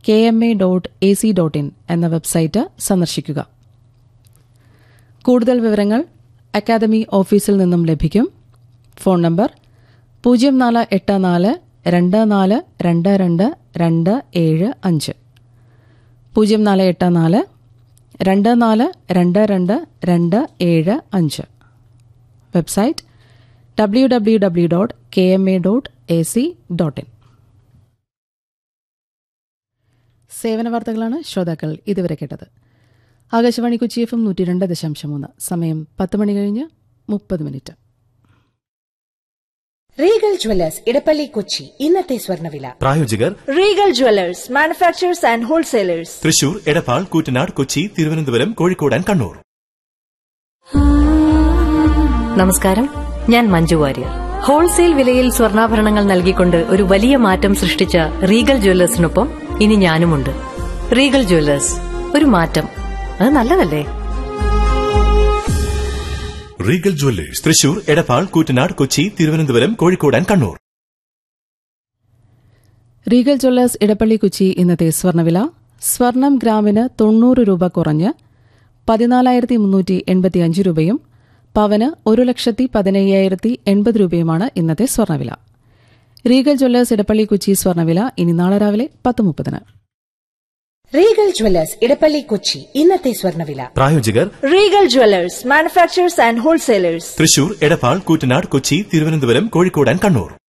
kma.ac.in എന്ന website സന്ദർശിക്കുക. കൂടുതൽ വിവരങ്ങൾ അക്കാദമി ഓഫീസിൽ നിന്നും ലഭിക്കും. Phone number 0484 2422 275 0484 2422 275. Website www.kma.ac.in. സേവന വാർത്തകളാണ് ശ്രോതാക്കൾ ഇതുവരെ കേട്ടത്. ആകാശവാണി കൊച്ചി FM 102.3. സമയം 10 മണി കഴിഞ്ഞ് 30 minute. Regal Jewellers Edappally Kochi ഇന്നത്തെ സ്വർണ്ണവില. പ്രായോജകർ Regal Jewellers manufacturers and wholesalers, Thrissur, Edappal, Koottanad, Kochi, Thiruvananthapuram, Kozhikode and Kannur. നമസ്കാരം, ഞാൻ മഞ്ജു വാര്യർ. ഹോൾസെയിൽ വിലയിൽ സ്വർണ്ണാഭരണങ്ങൾ നൽകിക്കൊണ്ട് ഒരു വലിയ മാറ്റം സൃഷ്ടിച്ച റീഗൽ ജ്വല്ലേഴ്സിനൊപ്പം ഇനി ഞാനുമുണ്ട്. റീഗൽ ജ്വല്ലേഴ്സ്, ഒരു മാറ്റം, അത് നല്ലതല്ലേ? Regal Jewellers, Thrissur, Edappal, Koottanad, Kochi, Thiruvananthapuram, Kozhikode and Kannur. Regal Jewellers Edappally Kochi ഇന്നത്തെ സ്വർണ്ണവില. സ്വർണം ഗ്രാമിന് 90 രൂപ കുറഞ്ഞ് 14,385 രൂപയും പവന് 1,15,080 രൂപയുമാണ് ഇന്നത്തെ സ്വർണ്ണവില. റീഗൽ ജ്വല്ലേഴ്സ് ഇടപ്പള്ളി കൊച്ചി സ്വർണ്ണവില ഇനി നാളെ രാവിലെ 10:30. റീഗൽ ജ്വല്ലേഴ്സ് ഇടപ്പള്ളി കൊച്ചി ഇന്നത്തെ സ്വർണ്ണവില. പ്രായോജകർ Regal Jewellers manufacturers and wholesalers, Thrissur, Edappal, Koottanad, Kochi, Thiruvananthapuram, Kozhikode and Kannur.